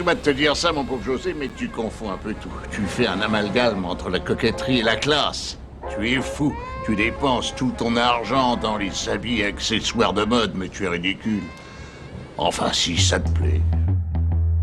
Excuse-moi de te dire ça, mon pauvre José, mais tu confonds un peu tout. Tu fais un amalgame entre la coquetterie et la classe. Tu es fou. Tu dépenses tout ton argent dans les habits et accessoires de mode, mais tu es ridicule. Enfin, si ça te plaît.